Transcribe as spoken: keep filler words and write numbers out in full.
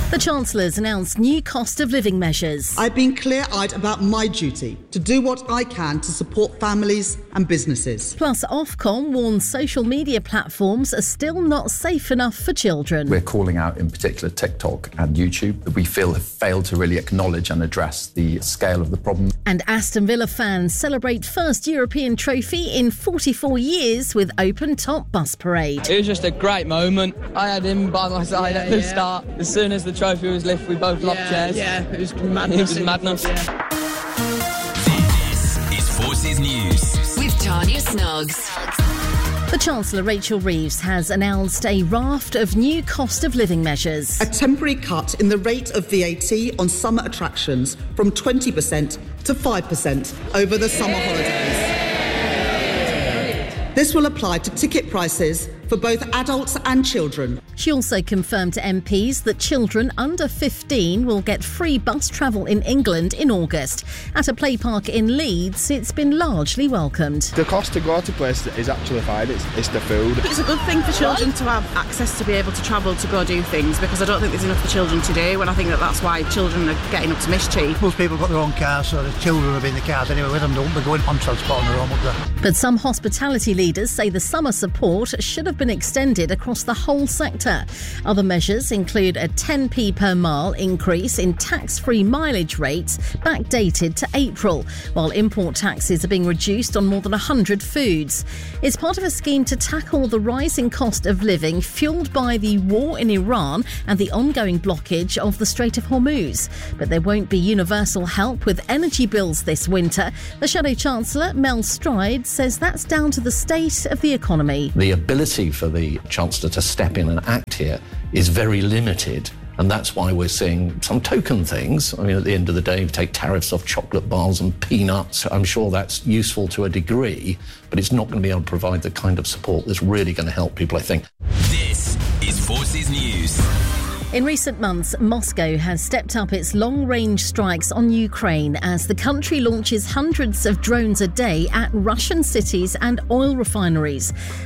The Chancellor's announced new cost of living measures. I've been clear-eyed about my duty to do what I can to support families and businesses. Plus, Ofcom warns social media platforms are still not safe enough for children. We're calling out in particular TikTok and YouTube that we feel have failed to really acknowledge and address the scale of the problem. And Aston Villa fans celebrate first European trophy in forty-four years with open-top bus parade. It was just a great moment. I had him by my side yeah, at the yeah. start. As soon as the trophy was lifted, we both locked yeah, chairs. Yeah, it was madness. It was madness. Yeah. This is Forces News with Tanya Snuggs. The Chancellor, Rachel Reeves, has announced a raft of new cost of living measures. A temporary cut in the rate of V A T on summer attractions from twenty percent to five percent over the summer holidays. This will apply to ticket prices for both adults and children. She also confirmed to M Ps that children under fifteen will get free bus travel in England in August. At a play park in Leeds, it's been largely welcomed. The cost to go to places is actually fine, it's, it's the food. It's a good thing for children to have access to be able to travel to go do things, because I don't think there's enough for children to do, and I think that that's why children are getting up to mischief. Most people got their own cars, so the children will be in the cars anyway with them, don't be going on transport on their own, up there. But some hospitality leaders say the summer support should have been extended across the whole sector. Other measures include a ten p per mile increase in tax-free mileage rates backdated to April, while import taxes are being reduced on more than one hundred foods. It's part of a scheme to tackle the rising cost of living fuelled by the war in Iran and the ongoing blockage of the Strait of Hormuz. But there won't be universal help with energy bills this winter. The Shadow Chancellor, Mel Stride, says that's down to the state of the economy. The ability for the Chancellor to step in and act here is very limited, and that's why we're seeing some token things. I mean, at the end of the day, take tariffs off chocolate bars and peanuts. I'm sure that's useful to a degree, but it's not going to be able to provide the kind of support that's really going to help people, I think. This is Forces News. In recent months, Moscow has stepped up its long-range strikes on Ukraine as the country launches hundreds of drones a day at Russian cities and oil refineries.